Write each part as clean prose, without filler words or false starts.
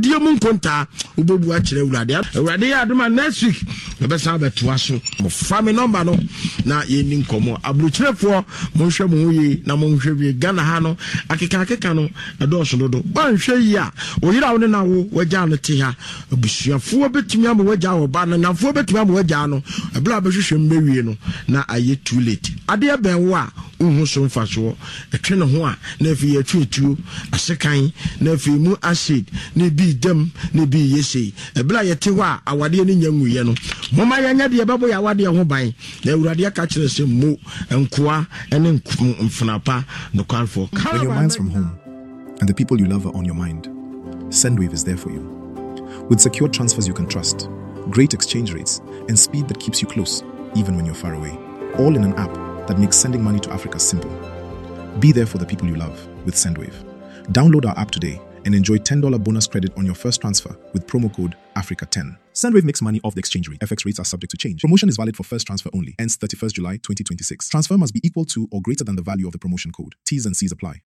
die mu nkonta obebu a kire Awurade ya adoma next week ebesa beto aso mo family number no na ye ni nkomo abruchirefo mo hwe mo yi na mo hwe bi Ghana ha no akeka no edoso dodo ba hwe yi a oyira wo na wo wagya no te ha abusuafo betumi am wagya wo ba na nafo betumi am wagya no ebla behwehwe mbewie no na aye too late ade ben wo a uhu so mfaso etwe no ho a na fi etwe etuo asekan na fi mu acid na bi dem na bi yesi ebla yete ho a awade ni nyanguye no moma yanya de bebo ya awade ho ban na Awurade aka kire se mo enkoa ene mfunapa no kwalfo. When your mind's from home and the people you love are on your mind, Sendwave is there for you. With secure transfers you can trust, great exchange rates, and speed that keeps you close, even when you're far away. All in an app that makes sending money to Africa simple. Be there for the people you love with Sendwave. Download our app today and enjoy $10 bonus credit on your first transfer with promo code Africa10. Sendwave makes money off the exchange rate. FX rates are subject to change. Promotion is valid for first transfer only. Ends 31st July 2026. Transfer must be equal to or greater than the value of the promotion code. T's and C's apply.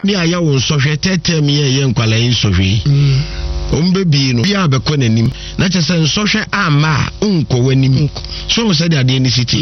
Umbebi no bia abekọ nanim na chese nsohwe ama unko wanim so say the identity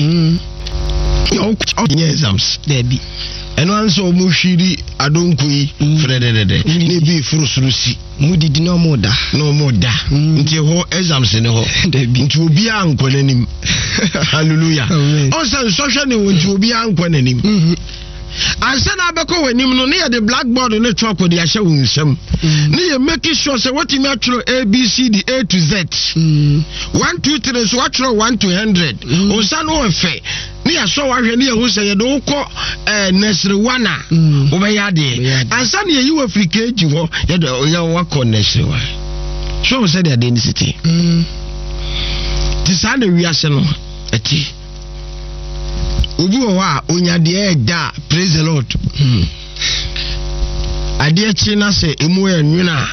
your exams there be eno anso mu hwiri adonko yi frededede ne bi furusurusi mudidi no moda nti ho exams ne ho nti obi anko nanim hallelujah o say nsohwe ne wonti obi anko nanim ansana abeko wanim no ne the blackboard ne chalk de ahye wunsam ne ye make sure say what you actually ABCD A to Z 1 2 3 so actually 1 to 100 onsa no efe ne ya so wahwe ne ye hu say ye do ko nursery 1 a wo be ya de ansana ye yi Africa eji ho ye de ye wa ko nursery 1 so say the identity this and we are no ati obi wa onya de da praise the Lord ade chi na se emu enwuna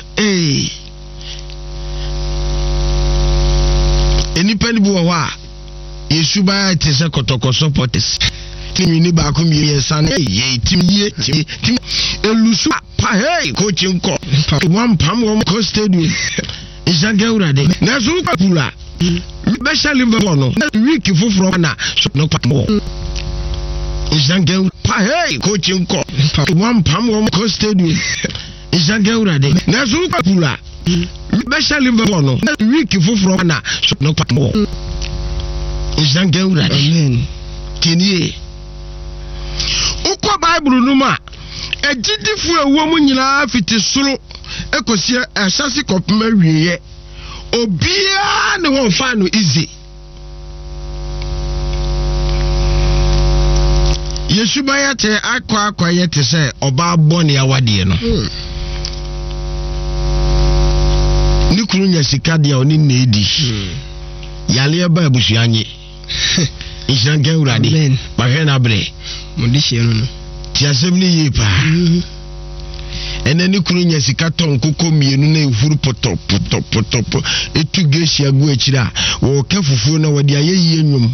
enipa ni bo wa yesu ba te se kotoko supporters timi ni ba ko mi yesa na timi elusu pa coach nko one pam wo ko stadium ijange urade na so ko pula special Liverpool no week fufuro na no pa mo ijange pa coach nko one pam wo ko stadium ijange urade na so ko pula special Liverpool no week fufuro na no pa mo ijange urade amen tinie uko Bible no ma ejidifu ewo mu nyina fiti soro ekosi asasi kopma wieye obia ne won fa no easy Yesu bayate akwa yete se oba boni awade no ni kunu nya sika dia oni na edi yale ba abusuanye ijange urade ba hwe na bre mo di hye no ti asem ni yipa enani kunu nya sika ton kokko mienu na ehuru poto etu geshi agu akira wo kafufu na wadi ayeyi enwum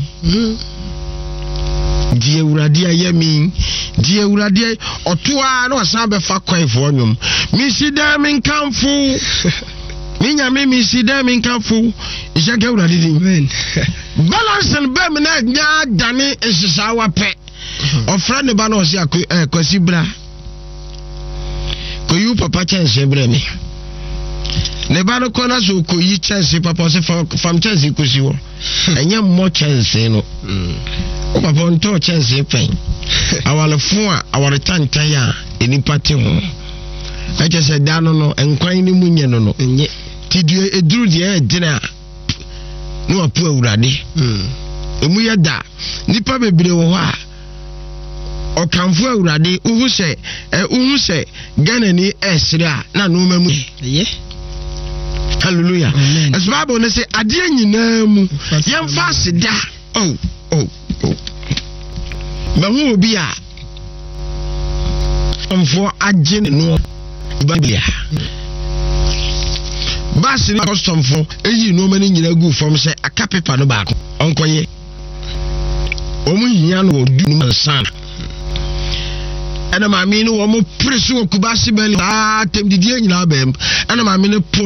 die urade ayemi die urade otoa na osan be fa kwaifo enwum mi sida min kanfu minya mi sida min kanfu ijage urade di amen balance and be me na nya dane esisa wa pe ofra ne ba na osi akwasi bra ko yu papa chance bre mi ne ba no kona so ko yi chance papa se fam chance ko si wo enye mo chance no o papa onto chance pen awale fun a aware tantan ya eni pati ho e je se da no enkwan ni munye no enye tidue eduru de dina no apu awurade emu ye da nipa bebre wo ho a okanfo awurade uhu se Ghana ni esra na no mamu hallelujah as Bible ne say ade nyina mu yemfa sida ba hu obi a amfo agye no Biblia basi ni custom fo eyi no mani nyina gu fom se aka paper no baako onkoye omu hia no odu no ansana ana ma mi no wo mo presu okubasi beli temdidie nyina bem ana ma mi no